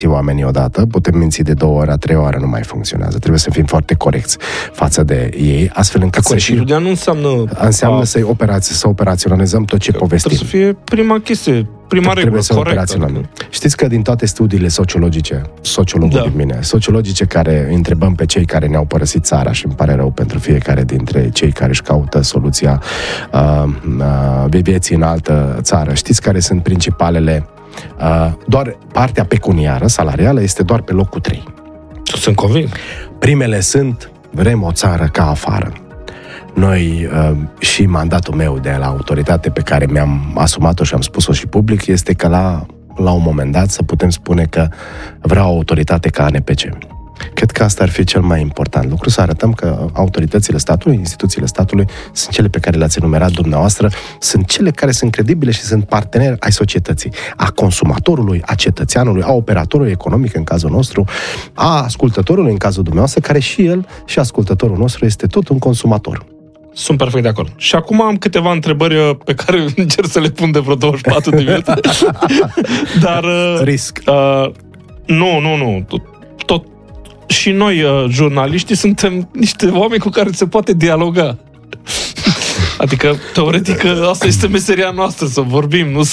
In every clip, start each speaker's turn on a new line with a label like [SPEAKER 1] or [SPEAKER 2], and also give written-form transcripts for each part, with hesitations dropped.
[SPEAKER 1] oamenii odată, putem minți de 2 ori, 3 ori, nu mai funcționează. Trebuie să fim foarte corecți față de ei, astfel încât
[SPEAKER 2] Corectitudinea nu înseamnă
[SPEAKER 1] să operaționalizăm tot ce povestim.
[SPEAKER 2] Trebuie să fie prima chestie, prima regulă, corectă.
[SPEAKER 1] Știți că din toate studiile sociologice, din mine, sociologice care întrebăm pe cei care ne-au părăsit țara, și îmi pare rău pentru fiecare dintre cei care își caută soluția vieții în altă țară, știți care sunt principalele. Doar partea pecuniară, salarială, este doar pe locul 3.
[SPEAKER 2] Sunt convins.
[SPEAKER 1] Primele sunt: vrem o țară ca afară. Noi, și mandatul meu de la autoritate pe care mi-am asumat-o și am spus-o și public, este că la un moment dat să putem spune că vreau autoritate ca ANPC. Cred că asta ar fi cel mai important lucru, să arătăm că autoritățile statului, instituțiile statului, sunt cele pe care le-ați enumerat dumneavoastră, sunt cele care sunt credibile și sunt parteneri ai societății, a consumatorului, a cetățeanului, a operatorului economic în cazul nostru, a ascultătorului în cazul dumneavoastră, care și el, și ascultătorul nostru, este tot un consumator. Sunt
[SPEAKER 2] perfect de acord. Și acum am câteva întrebări pe care încerc să le pun de vreo 24 de minute. Dar...
[SPEAKER 1] risc.
[SPEAKER 2] Nu. Tot și noi, jurnaliștii, suntem niște oameni cu care se poate dialoga. Adică, teoretic, asta este meseria noastră, să vorbim, nu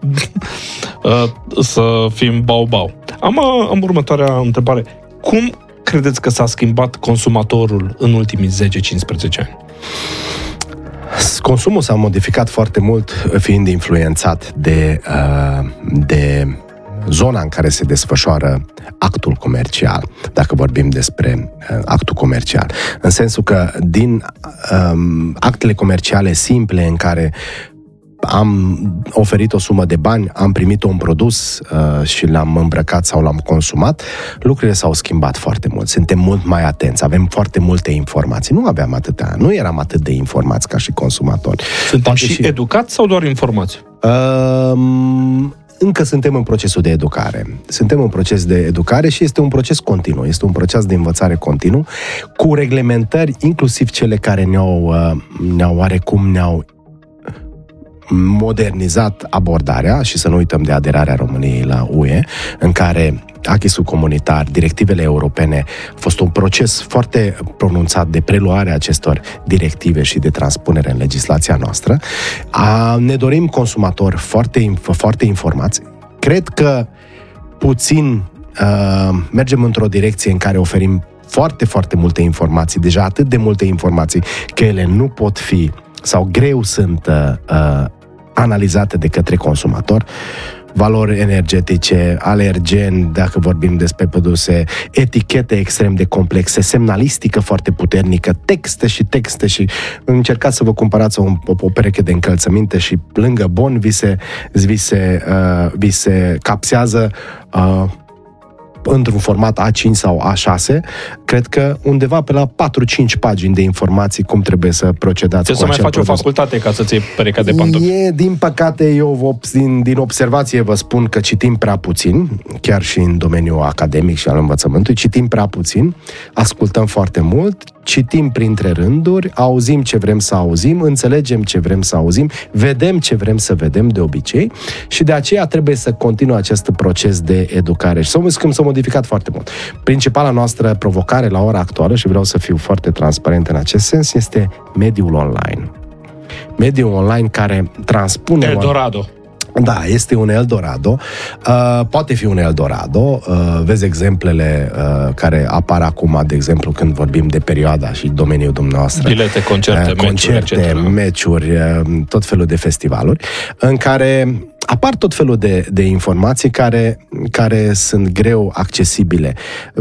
[SPEAKER 2] să fim bau-bau. Am următoarea întrebare. Cum credeți că s-a schimbat consumatorul în ultimii 10-15 ani?
[SPEAKER 1] Consumul s-a modificat foarte mult, fiind influențat de zona în care se desfășoară actul comercial, dacă vorbim despre actul comercial. În sensul că din actele comerciale simple în care am oferit o sumă de bani, am primit un produs și l-am îmbrăcat sau l-am consumat, lucrurile s-au schimbat foarte mult. Suntem mult mai atenți, avem foarte multe informații. Nu eram atât de informați ca și consumatori.
[SPEAKER 2] Suntem și educați sau doar informați?
[SPEAKER 1] Încă suntem în procesul de educare. Suntem în proces de educare și este un proces continuu. Este un proces de învățare continuu, cu reglementări, inclusiv cele care ne-au modernizat abordarea, și să nu uităm de aderarea României la UE, în care acquis-ul comunitar, directivele europene, a fost un proces foarte pronunțat de preluare a acestor directive și de transpunere în legislația noastră. Ne dorim consumatori foarte informați. Cred că puțin mergem într-o direcție în care oferim foarte, foarte multe informații, deja atât de multe informații că ele nu pot fi sau greu sunt analizate de către consumator. Valori energetice, alergeni, dacă vorbim despre produse, etichete extrem de complexe, semnalistică foarte puternică, texte și încercați să vă cumpărați o pereche de încălțăminte și lângă bon vi se capsează într-un format A5 sau A6, cred că undeva pe la 4-5 pagini de informații cum trebuie să procedați.
[SPEAKER 2] Trebuie să mai faci o facultate ca să-ți iei perechea de pantofi.
[SPEAKER 1] Din păcate, eu din observație vă spun că citim prea puțin, chiar și în domeniul academic și al învățământului, citim prea puțin, ascultăm foarte mult, citim printre rânduri, auzim ce vrem să auzim, înțelegem ce vrem să auzim, vedem ce vrem să vedem de obicei și de aceea trebuie să continue acest proces de educare. Și s-a modificat foarte mult. Principala noastră provocare la ora actuală, și vreau să fiu foarte transparent în acest sens, este mediul online. Mediul online care transpune...
[SPEAKER 2] Eldorado.
[SPEAKER 1] Da, este un Eldorado. Poate fi un Eldorado. Vezi exemplele care apar acum, de exemplu, când vorbim de perioada și domeniul dumneavoastră.
[SPEAKER 2] Bilete, concerte,
[SPEAKER 1] meciuri, tot felul de festivaluri, în care apar tot felul de informații care sunt greu accesibile.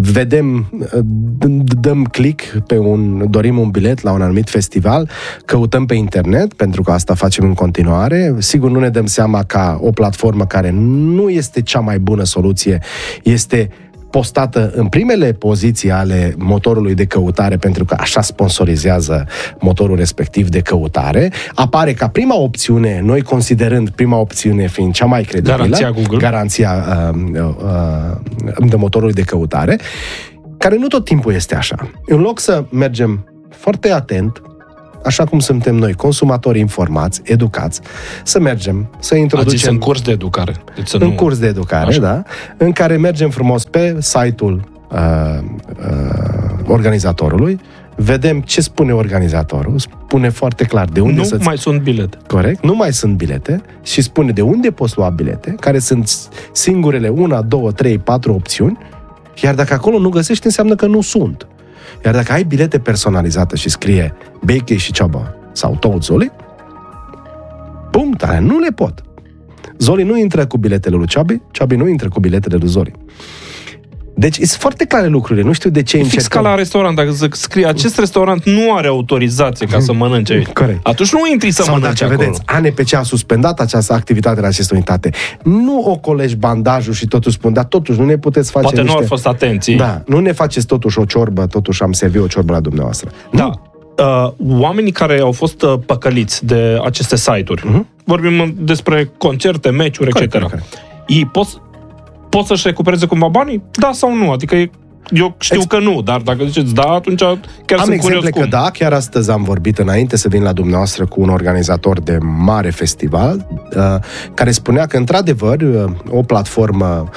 [SPEAKER 1] Dăm click dorim un bilet la un anumit festival, căutăm pe internet, pentru că asta facem în continuare. Sigur, nu ne dăm seama că o platformă care nu este cea mai bună soluție este postată în primele poziții ale motorului de căutare, pentru că așa sponsorizează motorul respectiv de căutare, apare ca prima opțiune, noi considerând prima opțiune fiind cea mai credibilă,
[SPEAKER 2] garanția Google,
[SPEAKER 1] garanția de motorului de căutare, care nu tot timpul este așa. În loc să mergem foarte atent, așa cum suntem noi, consumatori informați, educați, să mergem, să introducem...
[SPEAKER 2] în curs de educare. Deci
[SPEAKER 1] în curs de educare, așa. Da, în care mergem frumos pe site-ul organizatorului, vedem ce spune organizatorul, spune foarte clar de unde
[SPEAKER 2] nu mai sunt bilete.
[SPEAKER 1] Corect, nu mai sunt bilete și spune de unde poți lua bilete, care sunt singurele 1, 2, 3, 4 opțiuni, iar dacă acolo nu găsești, înseamnă că nu sunt. Iar dacă ai bilete personalizate și scrie Bechei și Ciaba sau tot Zoli, punct, nu le pot. Zoli nu intră cu biletele lui Ciabi, Ciabi nu intră cu biletele lui Zoli. Deci sunt foarte clare lucrurile, nu știu de ce încercăm.
[SPEAKER 2] Fix ca la restaurant, dacă scrie acest restaurant nu are autorizație ca să mănânce aici.
[SPEAKER 1] Corect.
[SPEAKER 2] Atunci nu intri să mănânci acolo.
[SPEAKER 1] Vedeți, ANPC a suspendat această activitate la această unitate. Nu ocolești bandajul și totuși spun, dar totuși nu ne puteți face
[SPEAKER 2] Poate nu au fost atenții.
[SPEAKER 1] Da, nu ne faceți totuși o ciorbă, totuși am servit o ciorbă la dumneavoastră.
[SPEAKER 2] Da. Oamenii care au fost păcăliți de aceste site-uri, vorbim despre concerte, meciuri, etc. Corect. Ei pot să-și recupereze cumva banii? Da sau nu? Adică eu știu că nu, dar dacă ziceți da, atunci chiar sunt curios cum.
[SPEAKER 1] Că da, chiar astăzi am vorbit înainte să vin la dumneavoastră cu un organizator de mare festival care spunea că într-adevăr o platformă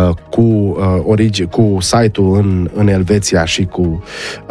[SPEAKER 1] cu site-ul în Elveția și cu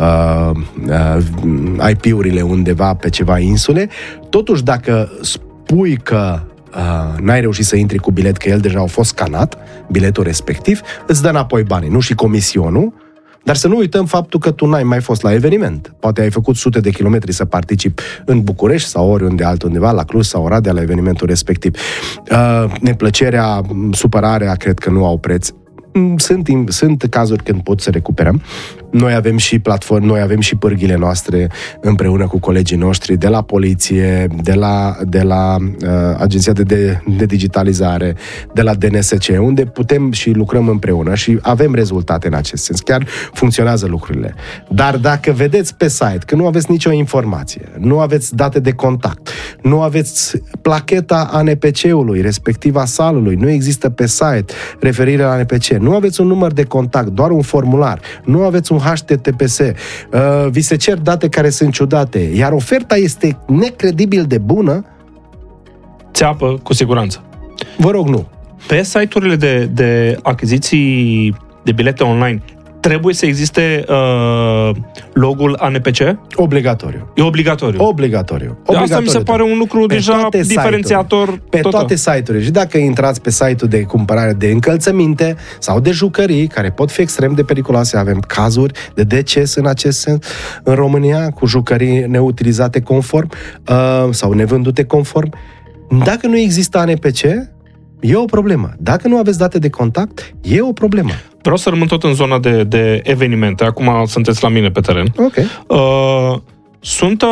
[SPEAKER 1] IP-urile undeva pe ceva insule, totuși dacă spui că n-ai reușit să intri cu bilet, că el deja a fost scanat, biletul respectiv, îți dă înapoi banii, nu și comisionul, dar să nu uităm faptul că tu n-ai mai fost la eveniment. Poate ai făcut sute de kilometri să participi în București sau oriunde altundeva, la Cluj sau Oradea, la evenimentul respectiv. Neplăcerea, supărarea, cred că nu au preț. Sunt cazuri când pot să recuperăm. Noi avem și platforme, noi avem și pârghile noastre împreună cu colegii noștri de la poliție, de la Agenția de Digitalizare, de la DNSC, unde putem și lucrăm împreună și avem rezultate în acest sens. Chiar funcționează lucrurile. Dar dacă vedeți pe site că nu aveți nicio informație, nu aveți date de contact, nu aveți placheta ANPC-ului, respectiv a salului, nu există pe site referire la ANPC, nu aveți un număr de contact, doar un formular, nu aveți un HTTPS, vi se cer date care sunt ciudate, iar oferta este necredibil de bună,
[SPEAKER 2] țeapă cu siguranță.
[SPEAKER 1] Vă rog, nu.
[SPEAKER 2] Pe site-urile de achiziții de bilete online trebuie să existe logul ANPC?
[SPEAKER 1] Obligatoriu.
[SPEAKER 2] E obligatoriu.
[SPEAKER 1] Obligatoriu.
[SPEAKER 2] Asta mi se pare un lucru deja diferențiator.
[SPEAKER 1] Pe toate site-urile. Și dacă intrați pe site-ul de cumpărare de încălțăminte sau de jucării, care pot fi extrem de periculoase, avem cazuri de deces în acest sens în România, cu jucării neutilizate conform sau nevândute conform. Dacă nu există ANPC, e o problemă. Dacă nu aveți date de contact, e o problemă.
[SPEAKER 2] Vreau să rămân tot în zona de evenimente. Acum sunteți la mine pe teren.
[SPEAKER 1] Ok.
[SPEAKER 2] Sunt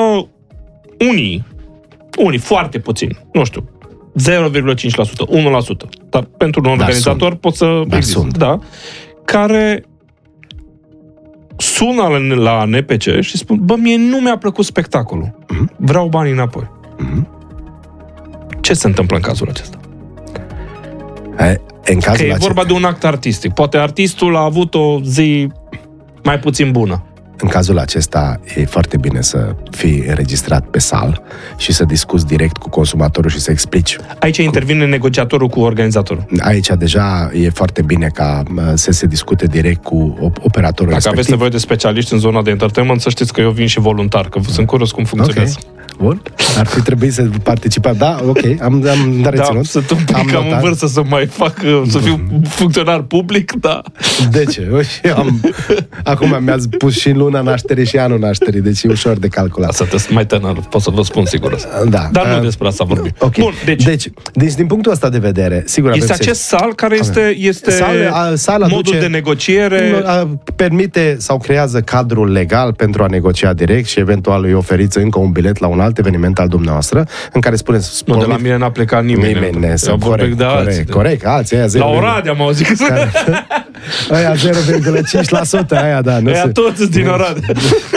[SPEAKER 2] unii, foarte puțini, nu știu, 0,5%, 1%, dar pentru un organizator pot să există, da, care sună la NPC și spun, mie nu mi-a plăcut spectacolul. Vreau banii înapoi. Ce se întâmplă în cazul acesta? Că e vorba de un act artistic. Poate artistul a avut o zi mai puțin bună.
[SPEAKER 1] În cazul acesta e foarte bine să fii înregistrat pe sal și să discuți direct cu consumatorul și să explici.
[SPEAKER 2] Aici intervine negociatorul cu organizatorul.
[SPEAKER 1] Aici deja e foarte bine ca să se discute direct cu operatorul respectiv.
[SPEAKER 2] Dacă aveți nevoie de specialiști în zona de entertainment, să știți că eu vin și voluntar, că sunt curios cum funcționează.
[SPEAKER 1] Okay. Bun. Ar fi trebuit să participăm. Da, ok, am reținut.
[SPEAKER 2] Sunt un pic cam în vârstă să mai fac, să fiu funcționar public, da.
[SPEAKER 1] De ce? Acum mi-ați pus și luna nașterii și anul nașterii, deci e ușor de calculat.
[SPEAKER 2] Asta te mai tânăr, pot să vă spun sigur asta.
[SPEAKER 1] Da.
[SPEAKER 2] Dar nu despre asta vorbim.
[SPEAKER 1] Okay. Bun, deci, din punctul ăsta de vedere, sigur
[SPEAKER 2] este acest sal care este modul de negociere.
[SPEAKER 1] Permite sau creează cadrul legal pentru a negocia direct și eventual îi oferiți încă un bilet la un alt eveniment al dumneavoastră, în care spuneți...
[SPEAKER 2] Nu, de la mine n-a plecat nimeni.
[SPEAKER 1] Corect, alții, aia 0,
[SPEAKER 2] la Oradea m-au zis.
[SPEAKER 1] Aia 0,5%, aia da.
[SPEAKER 2] Aia toți din Oradea.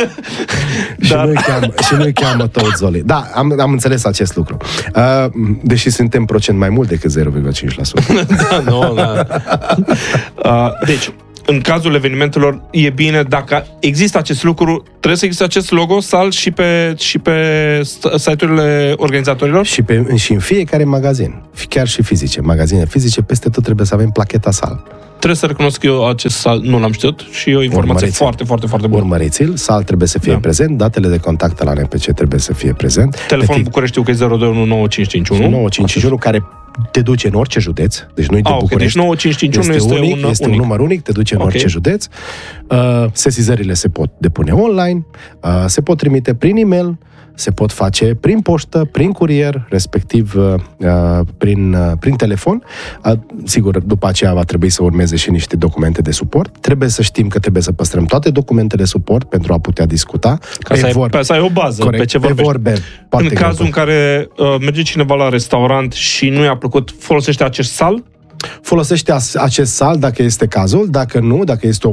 [SPEAKER 1] Și nu-i cheamă toți Zoli. Da, am înțeles acest lucru. Deși suntem procent mai mult decât 0,5%.
[SPEAKER 2] Da. Deci, în cazul evenimentelor e bine dacă există acest lucru, trebuie să existe acest logo SAL și pe site-urile organizatorilor?
[SPEAKER 1] Și în fiecare magazin, chiar și fizice, magazine fizice, peste tot trebuie să avem placheta SAL.
[SPEAKER 2] Trebuie să recunosc că eu acest SAL nu l-am știut și e o informație foarte, foarte, foarte bună.
[SPEAKER 1] Urmăriți-l, SAL trebuie să fie prezent, datele de contact la NPC trebuie să fie prezent.
[SPEAKER 2] Telefonul Bucureștiu că e 02195551.
[SPEAKER 1] 9551 care te duce în orice județ, deci nu-i de București.
[SPEAKER 2] Deci 9551
[SPEAKER 1] este un număr unic, te duce în orice județ. Sesizările se pot depune online, se pot trimite prin e-mail, se pot face prin poștă, prin curier, respectiv prin telefon. Sigur, după aceea va trebui să urmeze și niște documente de suport. Trebuie să știm că trebuie să păstrăm toate documentele suport pentru a putea discuta.
[SPEAKER 2] Ca să ai o bază, corect, pe ce vorbești. În cazul în care merge cineva la restaurant și nu i-a plăcut, folosește acest SAL?
[SPEAKER 1] Folosește acest SAL dacă este cazul, dacă nu, dacă este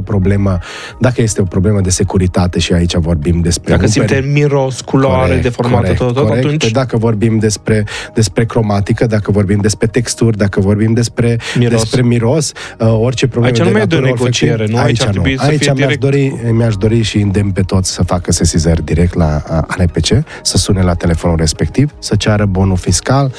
[SPEAKER 1] o problemă de securitate și aici vorbim despre...
[SPEAKER 2] Dacă simte miros, culoare, deformată, tot, atunci...
[SPEAKER 1] Dacă vorbim despre cromatică, dacă vorbim despre texturi, dacă vorbim despre miros, orice problemă
[SPEAKER 2] aici nu mai e de o negociere, nu? Aici ar trebui să fie direct...
[SPEAKER 1] mi-aș dori și îndemn pe toți să facă sesizări direct la ANPC, să sune la telefonul respectiv, să ceară bonul fiscal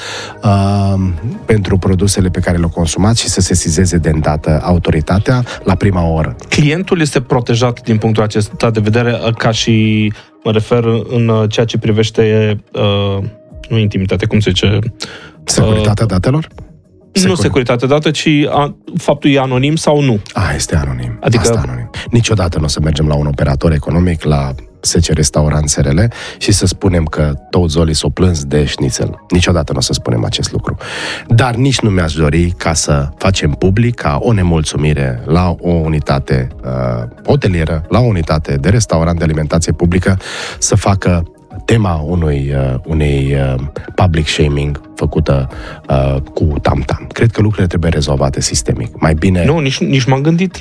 [SPEAKER 1] pentru produsele pe care le consumați și să sesizeze de îndată autoritatea la prima oră.
[SPEAKER 2] Clientul este protejat din punctul acesta de vedere, ca și, mă refer, în ceea ce privește nu intimitate, cum se zice?
[SPEAKER 1] Securitatea datelor?
[SPEAKER 2] Nu securitatea dată, ci faptul e anonim sau nu.
[SPEAKER 1] Este anonim. Adică... Asta anonim. Niciodată nu o să mergem la un operator economic, la SC Restaurant SRL și să spunem că toți zolii s-o plâns de șnițel. Niciodată nu o să spunem acest lucru. Dar nici nu mi-aș dori ca să facem public ca o nemulțumire la o unitate hotelieră, la o unitate de restaurant de alimentație publică să facă tema unei public shaming făcută cu tam-tam. Cred că lucrurile trebuie rezolvate sistemic. Mai bine...
[SPEAKER 2] Nu, nici m-am gândit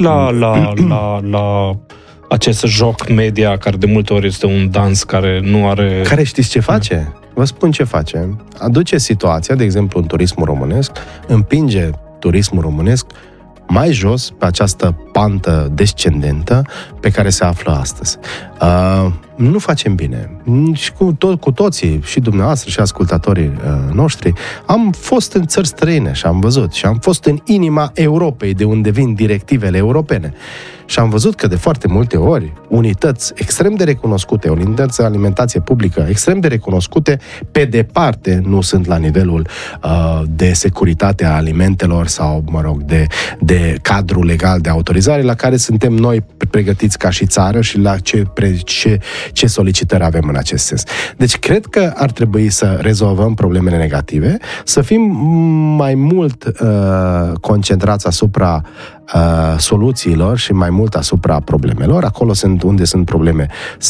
[SPEAKER 2] la acest joc media, care de multe ori este un dans care nu are...
[SPEAKER 1] Care știți ce face? Vă spun ce face. Aduce situația, de exemplu, în turismul românesc, împinge turismul românesc mai jos pe această pantă descendentă pe care se află astăzi. Nu facem bine. Și cu toții, și dumneavoastră, și ascultatorii noștri, am fost în țări străine și am văzut. Și am fost în inima Europei, de unde vin directivele europene. Și am văzut că de foarte multe ori unități extrem de recunoscute, unități de alimentație publică extrem de recunoscute, pe departe nu sunt la nivelul de securitate a alimentelor sau, de cadru legal de autorizare la care suntem noi pregătiți ca și țară și la ce solicitări avem în acest sens. Deci cred că ar trebui să rezolvăm problemele negative, să fim mai mult concentrați asupra soluțiilor și mai mult asupra problemelor. Acolo unde sunt probleme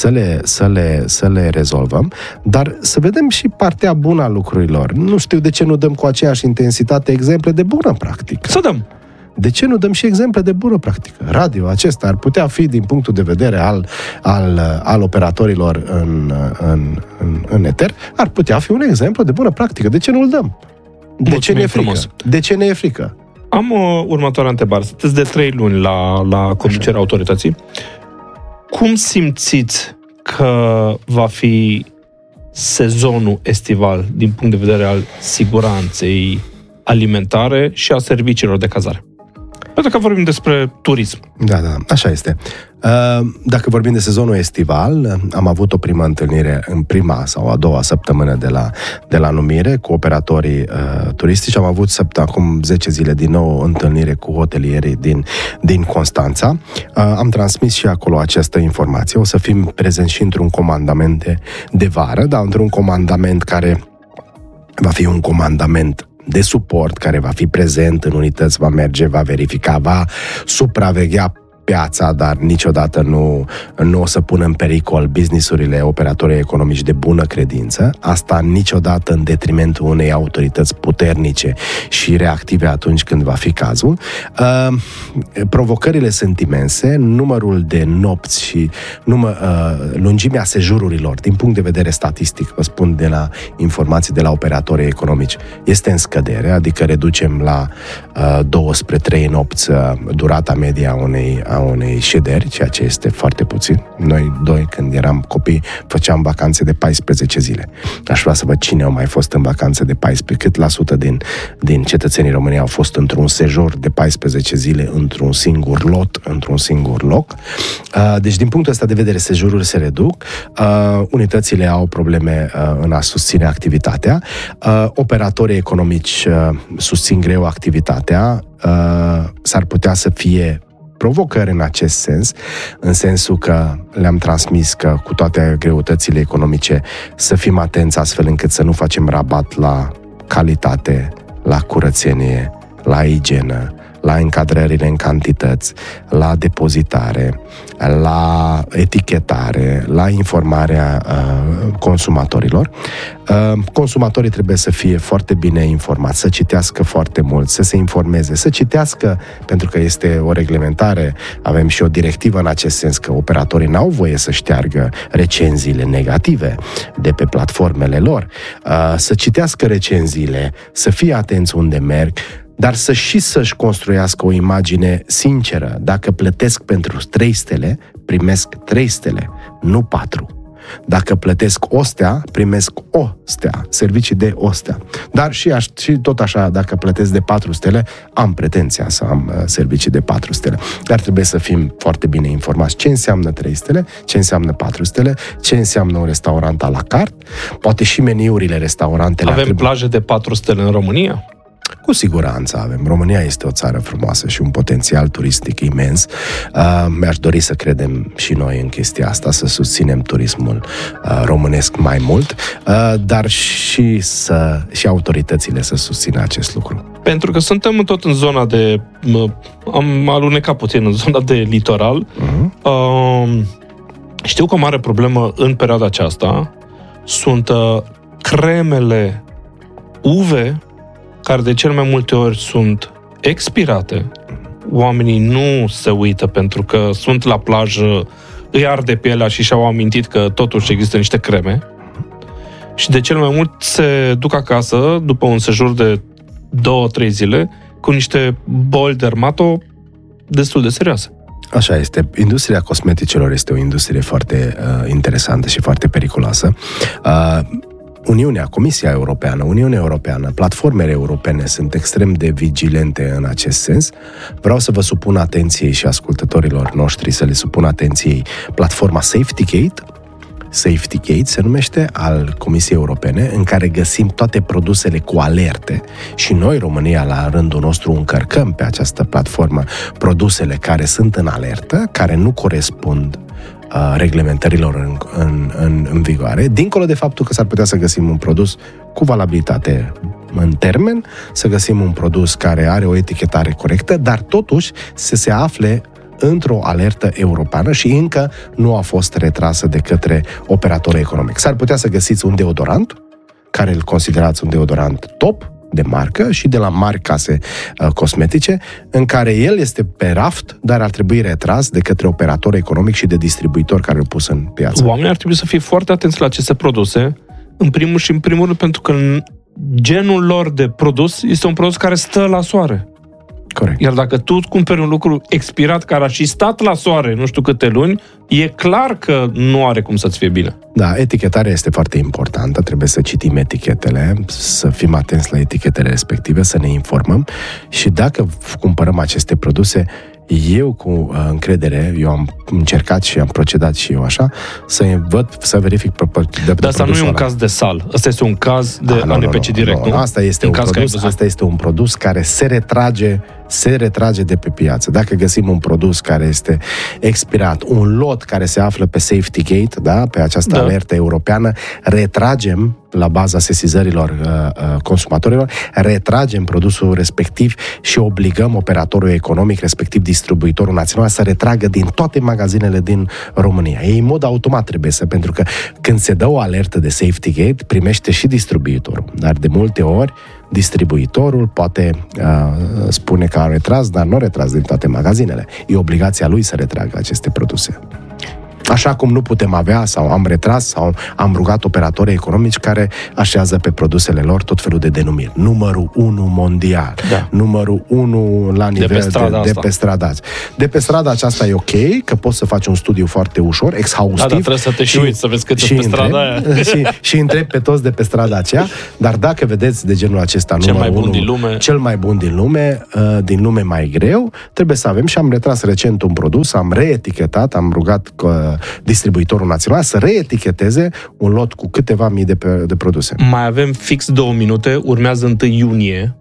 [SPEAKER 1] să le rezolvăm, dar să vedem și partea bună a lucrurilor. Nu știu de ce nu dăm cu aceeași intensitate exemple de bună practică. Să dăm! De ce nu dăm și exemple de bună practică? Radio acesta ar putea fi, din punctul de vedere al operatorilor în eter, ar putea fi un exemplu de bună practică. De ce nu-l dăm? De ce ne e frică? De ce ne e frică?
[SPEAKER 2] Am următoarea întrebare. Sunteți de 3 luni la conducerea autorității. Cum simțiți că va fi sezonul estival din punct de vedere al siguranței alimentare și a serviciilor de cazare? Pentru că vorbim despre turism.
[SPEAKER 1] Da, așa este. Dacă vorbim de sezonul estival, am avut o primă întâlnire în prima sau a doua săptămână de la numire cu operatorii turistici. Am avut acum 10 zile din nou o întâlnire cu hotelierii din Constanța. Am transmis și acolo această informație. O să fim prezenți și într-un comandament de vară, dar într-un comandament care va fi un comandament de suport, care va fi prezent în unități, va merge, va verifica, va supraveghea piața, dar niciodată nu o să pună în pericol business-urile operatorii economici de bună credință. Asta niciodată în detrimentul unei autorități puternice și reactive atunci când va fi cazul. Provocările sunt imense, numărul de nopți și lungimea sejururilor, din punct de vedere statistic, vă spun de la informații de la operatorii economici, este în scădere, adică reducem la 2 spre 3 nopți durata media unei șederi, ceea ce este foarte puțin. Noi doi, când eram copii, făceam vacanțe de 14 zile. Aș vrea să văd cine au mai fost în vacanțe de 14, cât la sută din cetățenii României au fost într-un sejur de 14 zile, într-un singur lot, într-un singur loc. Deci, din punctul ăsta de vedere, sejururile se reduc, unitățile au probleme în a susține activitatea, operatorii economici susțin greu activitatea, s-ar putea să fie provocări în acest sens, în sensul că le-am transmis că cu toate greutățile economice să fim atenți astfel încât să nu facem rabat la calitate, la curățenie, la igienă, la încadrările în cantități, la depozitare, la etichetare, la informarea consumatorilor. Consumatorii trebuie să fie foarte bine informați, să citească foarte mult, să se informeze, să citească, pentru că este o reglementare, avem și o directivă în acest sens, că operatorii n-au voie să șteargă recenziile negative de pe platformele lor, să citească recenziile, să fie atenți unde merg, dar să-și construiască o imagine sinceră. Dacă plătesc pentru 3 stele, primesc 3 stele, nu 4. Dacă plătesc o stea, primesc o stea, servicii de o stea. Dar și tot așa, dacă plătesc de 4 stele, am pretenția să am servicii de 4 stele. Dar trebuie să fim foarte bine informați ce înseamnă 3 stele, ce înseamnă 4 stele, ce înseamnă un restaurant à la carte, poate și meniurile restaurantele.
[SPEAKER 2] Avem plaje de 4 stele în România?
[SPEAKER 1] Cu siguranță avem. România este o țară frumoasă și un potențial turistic imens. Mi-aș dori să credem și noi în chestia asta, să susținem turismul românesc mai mult, dar și autoritățile să susțină acest lucru.
[SPEAKER 2] Pentru că suntem tot în zona de... Am alunecat puțin în zona de litoral. Știu că o mare problemă în perioada aceasta sunt cremele UV, care de cel mai multe ori sunt expirate. Oamenii nu se uită pentru că sunt la plajă, îi arde pielea și și-au amintit că totuși există niște creme. Și de cel mai mult se duc acasă, după un sejur de 2-3 zile, cu niște boli dermato destul de serioase.
[SPEAKER 1] Așa este. Industria cosmeticelor este o industrie foarte interesantă și foarte periculoasă. Comisia Europeană, Uniunea Europeană, platformele europene sunt extrem de vigilente în acest sens. Vreau să vă supun atenției și ascultătorilor noștri să le supun atenției platforma SafetyGate. SafetyGate se numește, al Comisiei Europene, în care găsim toate produsele cu alerte și noi, România, la rândul nostru încărcăm pe această platformă produsele care sunt în alertă, care nu corespund reglementărilor în vigoare, dincolo de faptul că s-ar putea să găsim un produs cu valabilitate în termen, să găsim un produs care are o etichetare corectă, dar totuși să se afle într-o alertă europeană și încă nu a fost retrasă de către operatorul economic. S-ar putea să găsiți un deodorant, care îl considerați un deodorant top, de marcă și de la mari case cosmetice, în care el este pe raft, dar ar trebui retras de către operator economic și de distribuitor care îl pus în piață.
[SPEAKER 2] Oamenii ar trebui să fie foarte atenți la aceste produse, în primul rând, pentru că genul lor de produs este un produs care stă la soare.
[SPEAKER 1] Corect.
[SPEAKER 2] Iar dacă tu cumperi un lucru expirat care a și stat la soare nu știu câte luni, e clar că nu are cum să-ți fie bine.
[SPEAKER 1] Da, etichetarea este foarte importantă, trebuie să citim etichetele, să fim atenți la etichetele respective, să ne informăm și dacă cumpărăm aceste produse, eu cu încredere, eu am încercat și am procedat și eu așa, să verific
[SPEAKER 2] Dar asta nu e un caz de sal, asta este un caz de ANPC direct, nu?
[SPEAKER 1] Asta este un produs care se retrage de pe piață. Dacă găsim un produs care este expirat, un lot care se află pe SafetyGate, da, pe această alertă europeană, retragem la baza sesizărilor consumatorilor, retragem produsul respectiv și obligăm operatorul economic, respectiv distribuitorul național, să retragă din toate magazinele din România. Ei, în mod automat trebuie să, pentru că când se dă o alertă de SafetyGate, primește și distribuitorul. Dar de multe ori, distribuitorul poate spune că a retras, dar nu a retras din toate magazinele. E obligația lui să retragă aceste produse. Așa cum nu putem avea, sau am retras, sau am rugat operatorii economici care așează pe produsele lor tot felul de denumiri. Numărul 1 mondial, numărul 1 la nivel de pe strada. De pe strada aceasta e ok, că poți să faci un studiu foarte ușor, exhaustiv.
[SPEAKER 2] Da, trebuie să te și uiți, să vezi cât e pe strada aia.
[SPEAKER 1] și întrebi pe toți de pe strada aceea, dar dacă vedeți de genul acesta
[SPEAKER 2] cel mai bun din lume,
[SPEAKER 1] cel mai bun din lume mai greu, trebuie să avem, și am retras recent un produs, am reetichetat, am rugat distribuitorul național să reeticheteze un lot cu câteva mii de produse.
[SPEAKER 2] Mai avem fix 2 minute, urmează 1 iunie.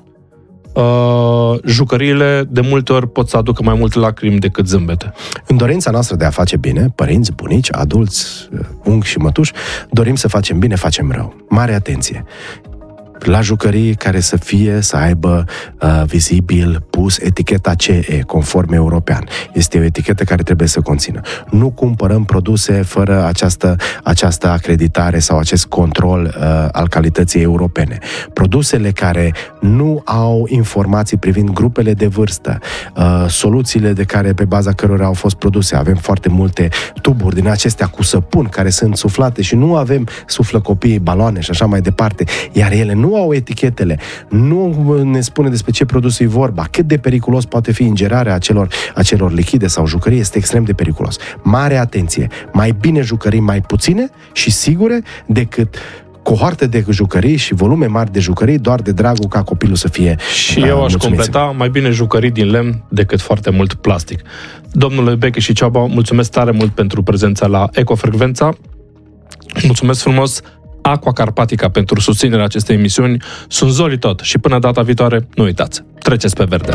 [SPEAKER 2] Jucăriile de multe ori pot să aducă mai multe lacrimi decât zâmbete.
[SPEAKER 1] În dorința noastră de a face bine, părinți, bunici, adulți, unchi și mătuși, dorim să facem bine, facem rău. Mare atenție! La jucării care să aibă vizibil pus eticheta CE, conform european. Este o etichetă care trebuie să conțină. Nu cumpărăm produse fără această acreditare sau acest control al calității europene. Produsele care nu au informații privind grupele de vârstă, soluțiile pe baza cărora au fost produse. Avem foarte multe tuburi din acestea cu săpun care sunt suflate și nu avem, suflă copiii baloane și așa mai departe, iar ele nu au etichetele, nu ne spune despre ce produs e vorba, cât de periculos poate fi ingerarea acelor lichide sau jucării, este extrem de periculos. Mare atenție! Mai bine jucării mai puține și sigure decât cohorte de jucării și volume mari de jucării doar de dragul ca copilul să fie
[SPEAKER 2] și eu aș completa, mai bine jucării din lemn decât foarte mult plastic. Domnule Beche și Ceaba, mulțumesc tare mult pentru prezența la Ecofrecvența. Mulțumesc frumos Aqua Carpatica pentru susținerea acestei emisiuni. Sunt Zoli Tot și până data viitoare, nu uitați, treceți pe verde.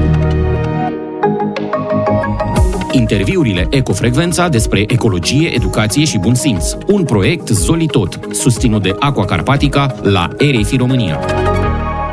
[SPEAKER 3] Interviurile Ecofrecvența despre ecologie, educație și bun simț. Un proiect Zoli Tot, susținut de Aqua Carpatica la RFI România.